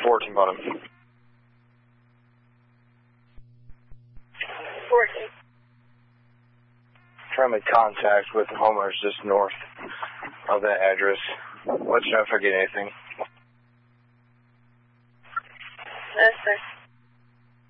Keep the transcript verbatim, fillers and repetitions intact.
fourteen bottom. fourteen. Try to make contact with the homeowners just north of that address. Let you know if I get anything. Yes, sir.